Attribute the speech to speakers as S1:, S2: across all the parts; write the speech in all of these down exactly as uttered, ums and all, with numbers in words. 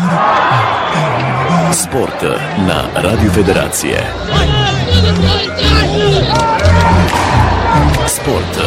S1: Sport na Radio Federacije. Sport.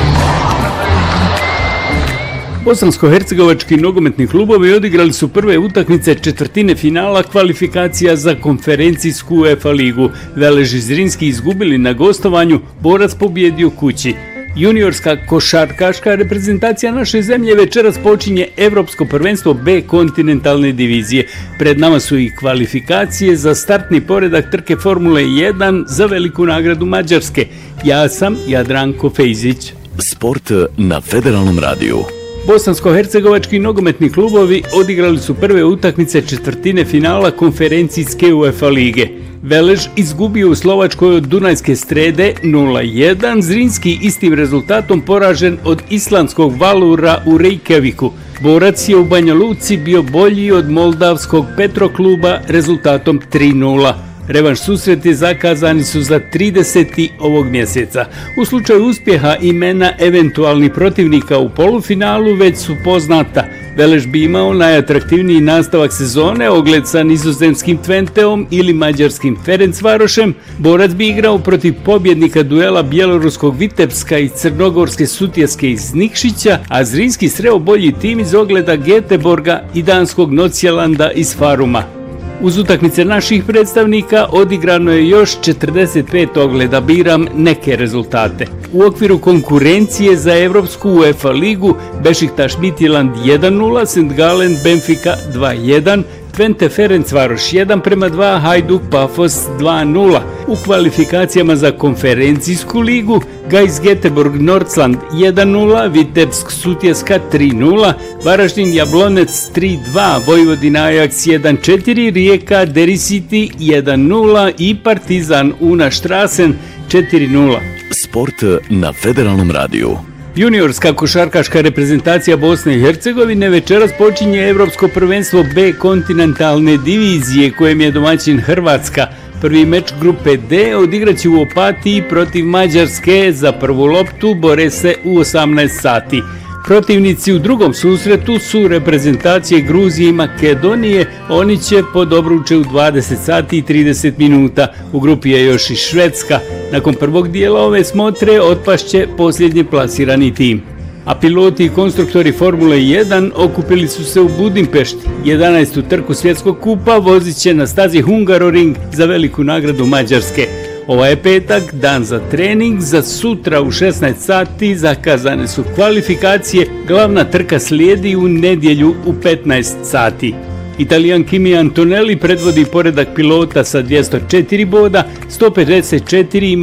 S2: Bosansko-hercegovački nogometni klubovi odigrali su prve utakmice četvrtine finala kvalifikacija za konferencijsku UEFA ligu. Velež i Zrinski izgubili na gostovanju, Borac pobjedio kući. Juniorska košarkaška reprezentacija naše zemlje večeras počinje Evropsko prvenstvo B kontinentalne divizije. Pred nama su i kvalifikacije za startni poredak trke Formule jedan za veliku nagradu Mađarske. Ja sam Jadranko Fejzić.
S1: Sport na Federalnom radiju.
S2: Bosansko-hercegovački nogometni klubovi odigrali su prve utakmice četvrtine finala konferencijske UEFA lige. Velež izgubio u Slovačkoj od Dunajske Strede nula jedan, Zrinski istim rezultatom poražen od islandskog Valura u Reykjaviku. Borac je u Banja Luci bio bolji od moldavskog Petrokluba rezultatom tri nula. Revanš susreti zakazani su za trideseti ovog mjeseca. U slučaju uspjeha imena eventualnih protivnika u polufinalu već su poznata. Velež bi imao najatraktivniji nastavak sezone, ogled sa nizozemskim Twenteom ili mađarskim Ferencvarošem. Borac bi igrao protiv pobjednika duela bjeloruskog Vitebska i crnogorske Sutjeske iz Nikšića, a Zrinski sreo bolji tim iz ogleda Göteborga i danskog Nocjelanda iz Faruma. Uz utakmice naših predstavnika odigrano je još četrdeset pet ogleda, biram neke rezultate. U okviru konkurencije za Evropsku UEFA ligu Bešiktaš Midtjylland jedan nula, St. Gallen Benfica dva jedan, Twente Ferencvaroš jedan prema dva, Hajduk Pafos dva nula. U kvalifikacijama za konferencijsku ligu Gais Göteborg Nordsland jedan nula, Vitebsk Sutjeska tri nula, Varaždin Jablonec tri dva, Vojvodina Ajax jedan četiri, Rijeka Derisiti jedan nula i Partizan Una Strassen četiri nula.
S1: Sport na Federalnom radiju.
S2: Juniorska košarkaška reprezentacija Bosne i Hercegovine večeras počinje Evropsko prvenstvo B kontinentalne divizije kojem je domaćin Hrvatska. Prvi meč grupe D odigraće u Opatiji protiv Mađarske, za prvu loptu bore se u osamnaest sati. Protivnici u drugom susretu su reprezentacije Gruzije i Makedonije, oni će pod obruče u dvadeset sati i trideset minuta. U grupi je još i Švedska. Nakon prvog dijela ove smotre otpašće posljednji plasirani tim. A piloti i konstruktori Formule jedan okupili su se u Budimpešti. jedanaestu trku svjetskog kupa vozit će na stazi Hungaroring za veliku nagradu Mađarske. Ovaj je petak, dan za trening, za sutra u šesnaest sati zakazane su kvalifikacije, glavna trka slijedi u nedjelju u petnaest sati. Italijan Kimi Antonelli predvodi poredak pilota sa dvjesto četiri boda, sto pedeset četiri ima